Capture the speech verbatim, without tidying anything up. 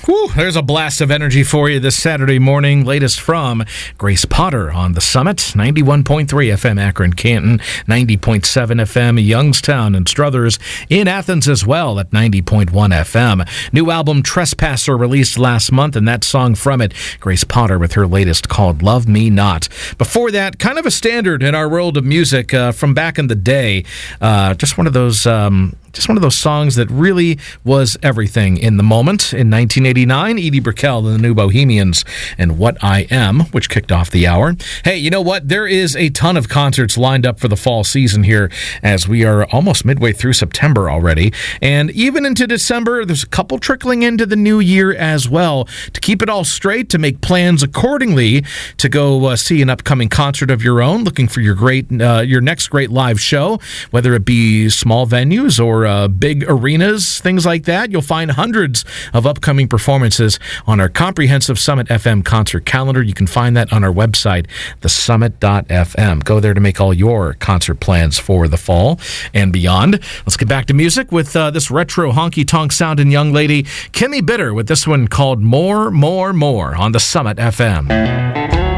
Whew, there's a blast of energy for you this Saturday morning. Latest from Grace Potter on the Summit, ninety-one point three F M Akron, Canton, ninety point seven F M Youngstown and Struthers, in Athens as well at ninety point one F M. New album Trespasser released last month, and that song from it, Grace Potter with her latest called Love Me Not. Before that, kind of a standard in our world of music uh, from back in the day. Uh, just one of those... Um, Just one of those songs that really was everything in the moment. In nineteen eighty-nine, Edie Brickell and the New Bohemians and What I Am, which kicked off the hour. Hey, you know what? There is a ton of concerts lined up for the fall season here as we are almost midway through September already. And even into December, there's a couple trickling into the new year as well. To keep it all straight, to make plans accordingly, to go uh, see an upcoming concert of your own, looking for your great, uh, your next great live show, whether it be small venues or Uh, big arenas, things like that. You'll find hundreds of upcoming performances on our comprehensive Summit F M concert calendar. You can find that on our website, the summit dot f m. Go there to make all your concert plans for the fall and beyond. Let's get back to music with uh, this retro honky-tonk sounding young lady, Kimmy Bitter, with this one called More, More, More on the Summit F M.